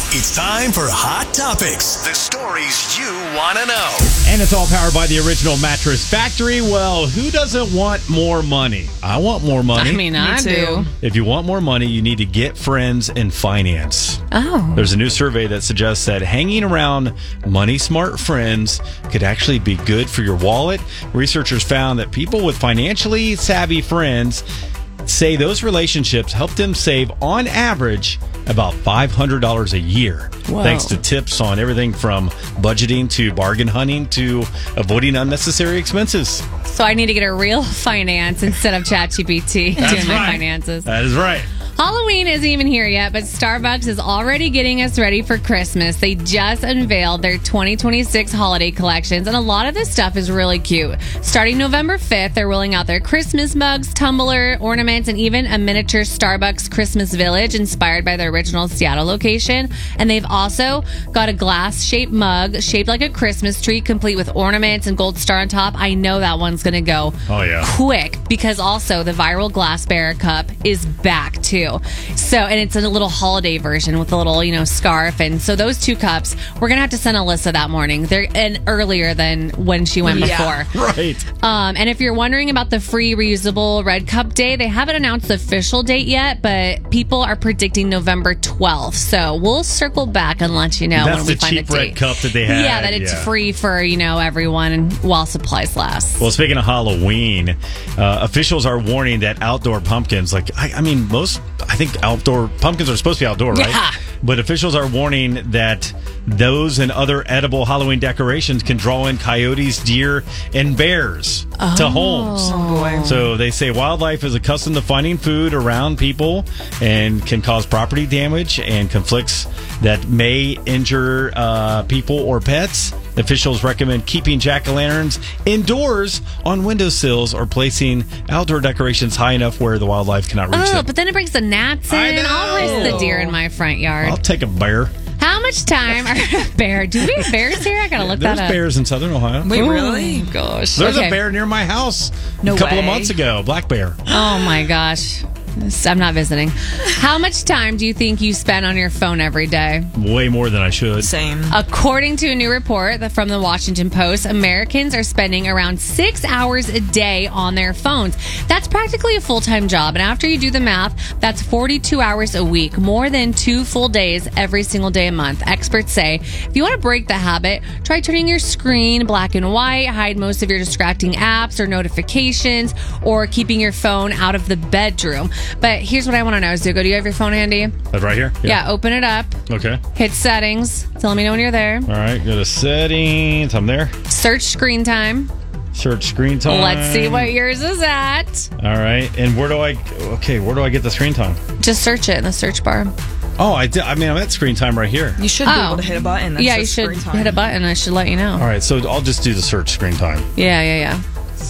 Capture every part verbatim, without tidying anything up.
It's time for Hot Topics, the stories you want to know. And it's all powered by the Original Mattress Factory. Well, who doesn't want more money? I want more money. I mean, I do. If you want more money, you need to get friends and finance. Oh. There's a new survey that suggests that hanging around money-smart friends could actually be good for your wallet. Researchers found that people with financially savvy friends say those relationships help them save, on average, about five hundred dollars a year. Whoa. Thanks to tips on everything from budgeting to bargain hunting to avoiding unnecessary expenses. So I need to get a real finance instead of ChatGPT doing my finances. That is right. Halloween isn't even here yet, but Starbucks is already getting us ready for Christmas. They just unveiled their twenty twenty-six holiday collections, and a lot of this stuff is really cute. Starting November fifth, they're rolling out their Christmas mugs, tumbler, ornaments, and even a miniature Starbucks Christmas village inspired by the original Seattle location. And they've also got a glass-shaped mug shaped like a Christmas tree, complete with ornaments and gold star on top. I know that one's going to go Oh, yeah. quick, because also the viral glass bearer cup is back, too. So, and it's a little holiday version with a little, you know, scarf. And so those two cups, we're going to have to send Alyssa that morning. They're and earlier than when she went Yeah. before. Right. Um, and if you're wondering about the free reusable red cup day, they haven't announced the official date yet, but people are predicting November twelfth. So we'll circle back and let you know That's when we the find cheap the date. red cup that they had. Yeah, that it's Yeah. free for, you know, everyone and while supplies last. Well, speaking of Halloween, uh, officials are warning that outdoor pumpkins, like, I, I mean, most, I think outdoor pumpkins are supposed to be outdoor, right? Yeah. But officials are warning that those and other edible Halloween decorations can draw in coyotes, deer, and bears to homes. Oh, boy. So they say wildlife is accustomed to finding food around people and can cause property damage and conflicts that may injure uh, people or pets. Officials recommend keeping jack-o'-lanterns indoors on windowsills or placing outdoor decorations high enough where the wildlife cannot reach Oh, them. but then it brings the gnats in. I know. I'll raise the deer in my front yard. I'll take a bear. How much time are bear? Do we have bears here? I gotta look There's that up. bears in Southern Ohio. Wait, Ooh, really? Gosh. There's Okay. a bear near my house No a couple of way. months ago. Black bear. Oh my gosh. I'm not visiting. How much time do you think you spend on your phone every day? Way more than I should. Same. According to a new report that- from the Washington Post, Americans are spending around six hours a day on their phones. That's practically a full-time job. And after you do the math, that's forty-two hours a week, more than two full days every single day a month. Experts say if you want to break the habit, try turning your screen black and white, hide most of your distracting apps or notifications, or keeping your phone out of the bedroom. But here's what I want to know, Zuko. Do you have your phone handy? That's right here? Yeah, open it up. Okay. Hit settings. Tell me when you're there. All right. Go to settings. I'm there. Search screen time. Search screen time. Let's see what yours is at. All right. And where do I, okay, where do I get the screen time? Just search it in the search bar. Oh, I did. I mean, I'm at screen time right here. You should be Oh. able to hit a button. That Yeah, you says should screen time. hit a button. I should let you know. All right. So I'll just do the search screen time. Yeah, yeah, yeah.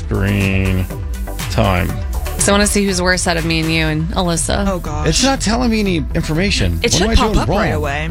Screen time. So I want to see who's worse out of me and you and Alyssa. Oh, gosh. It's not telling me any information. It What am I should pop doing up wrong? right away.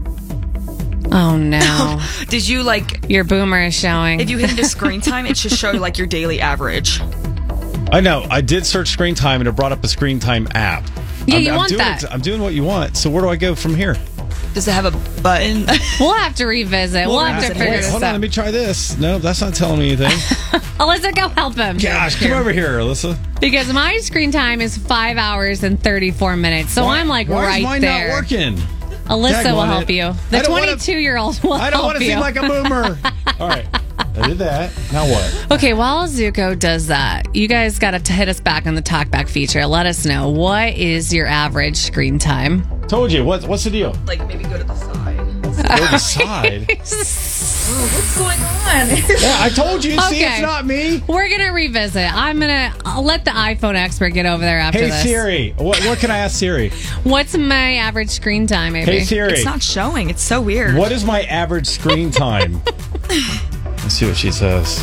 Oh, no. Did you, like, Your boomer is showing. if you hit into screen time, it should show, like, your daily average. I know. I did search screen time and it brought up a screen time app. Yeah, I'm, you I'm want doing that. ex- I'm doing what you want. So where do I go from here? Does it have a button? We'll have to revisit. We'll, have to revisit. figure Wait, this hold on. out. Let me try this. No, that's not telling me anything. Alyssa, go help him. Gosh, come over here, Alyssa. Because my screen time is five hours and thirty-four minutes. So Why- I'm like why right is mine there. not working? Alyssa will Daggone help it. you. I The don't wanna- twenty-two-year-old will I don't help want to you. seem like a boomer. All right. I did that. Now what? Okay, while Zuko does that, you guys got to hit us back on the talkback feature. Let us know, what is your average screen time? Told you. What, what's the deal? Like, maybe go to the side. Go to the side. What's going on? Yeah, I told you. See, Okay. it's not me. We're going to revisit. I'm going to I'll let the iPhone expert get over there after Hey, this. Siri. What, what can I ask Siri? What's my average screen time, maybe? Hey, Siri. It's not showing. It's so weird. What is my average screen time? Let's see what she says.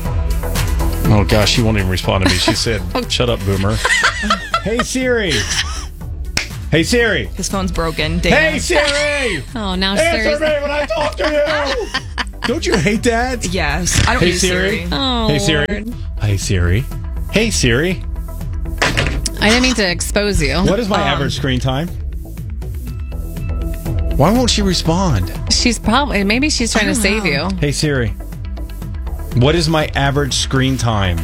Oh, gosh, she won't even respond to me. She said, shut up, boomer. Hey, Siri. Hey, Siri. His phone's broken. Dana. Hey, Siri. Oh, now Answer Siri's... me when I talk to you. Don't you hate that? Yes. I don't Hey, use Siri. Siri. Oh, Hey, Siri. Lord. Hey, Siri. Hey, Siri. I didn't mean to expose you. What is my Um, average screen time? Why won't she respond? She's probably, maybe she's trying to save you. Hey Siri, what is my average screen time?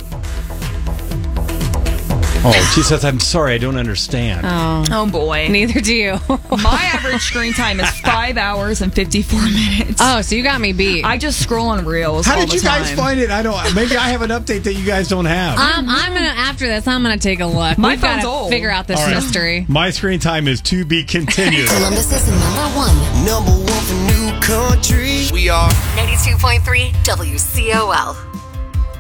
Oh, she says, I'm sorry, I don't understand. Oh, Oh boy. neither do you. My average screen time is five hours and fifty-four minutes. Oh, so you got me beat. I just scroll on Reels. How all did the you guys time. find it? I don't. Maybe I have an update that you guys don't have. Um, I'm gonna after this. I'm gonna take a look. My We've got phone's to old. figure out this All right. mystery. My screen time is to be continued. Columbus's number one. Number one for new country. We are ninety-two point three W C O L.